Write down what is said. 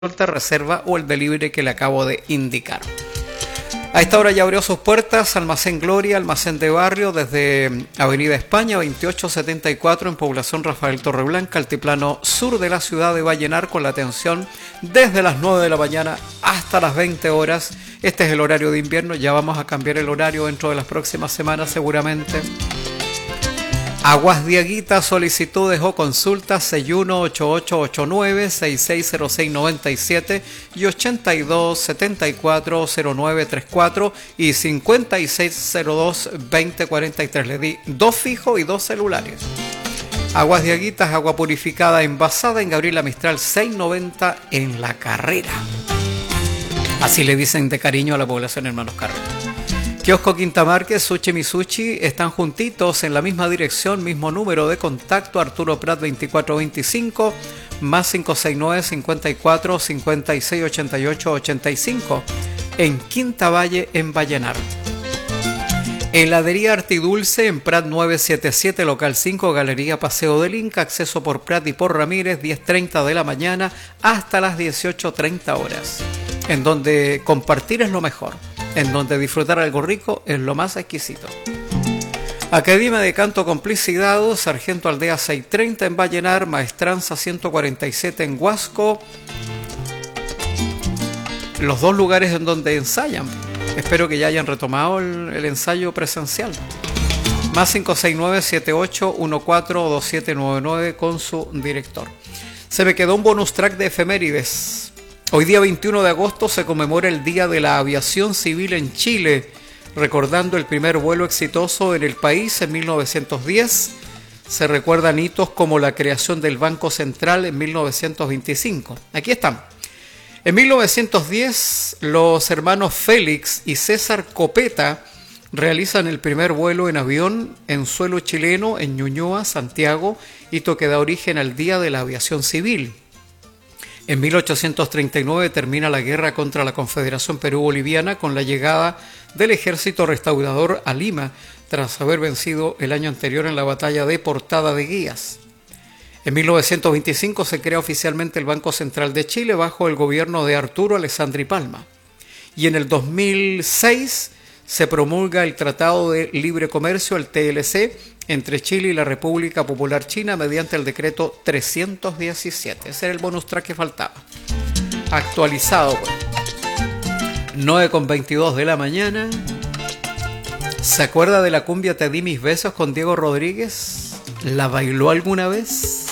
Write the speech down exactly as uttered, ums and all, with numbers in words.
reserva o el delivery que le acabo de indicar. A esta hora ya abrió sus puertas Almacén Gloria, almacén de barrio, desde Avenida España veintiocho setenta y cuatro en Población Rafael Torreblanca, altiplano sur de la ciudad de Vallenar, con la atención desde las nueve de la mañana hasta las veinte horas. Este es el horario de invierno, ya vamos a cambiar el horario dentro de las próximas semanas seguramente. Aguas Diaguita, solicitudes o consultas seis uno ocho ocho ocho nueve seis seis cero seis nueve siete y ochenta y dos setenta y cuatro cero nueve treinta y cuatro y cincuenta y seis cero dos veinte cuarenta y tres. Le di dos fijos y dos celulares. Aguas Diaguitas, agua purificada envasada en Gabriela Mistral seiscientos noventa en La Carrera. Así le dicen de cariño a la población Hermanos Carrera. Kiosco Quinta Márquez, Sushi Misuchi, están juntitos en la misma dirección, mismo número de contacto, Arturo Prat veinticuatro veinticinco, más cinco seis nueve cincuenta y cuatro cincuenta y seis ochenta y ocho ochenta y cinco, en Quinta Valle, en Vallenar. Heladería Artidulce en Prat novecientos setenta y siete, local cinco, Galería Paseo del Inca, acceso por Prat y por Ramírez, diez treinta de la mañana hasta las dieciocho treinta horas, en donde compartir es lo mejor, en donde disfrutar algo rico es lo más exquisito. Academia de Canto Complicidad, Sargento Aldea seiscientos treinta en Vallenar, Maestranza ciento cuarenta y siete en Huasco, los dos lugares en donde ensayan. Espero que ya hayan retomado el, el ensayo presencial. Más cinco seis nueve siete ocho uno cuatro dos siete nueve nueve con su director. Se me quedó un bonus track de efemérides. Hoy día veintiuno de agosto se conmemora el Día de la Aviación Civil en Chile, recordando el primer vuelo exitoso en el país en mil novecientos diez. Se recuerdan hitos como la creación del Banco Central en mil novecientos veinticinco. Aquí están. En mil novecientos diez, los hermanos Félix y César Copeta realizan el primer vuelo en avión en suelo chileno en Ñuñoa, Santiago, hito que da origen al Día de la Aviación Civil. En mil ochocientos treinta y nueve termina la guerra contra la Confederación Perú-Boliviana con la llegada del ejército restaurador a Lima, tras haber vencido el año anterior en la batalla de Portada de Guías. En mil novecientos veinticinco se crea oficialmente el Banco Central de Chile bajo el gobierno de Arturo Alessandri Palma. Y en el dos mil seis se promulga el Tratado de Libre Comercio, el T L C, entre Chile y la República Popular China mediante el decreto trescientos diecisiete. Ese era el bonus track que faltaba. Actualizado, pues. nueve con veintidós de la mañana. ¿Se acuerda de la cumbia Te di mis besos con Diego Rodríguez? ¿La bailó alguna vez?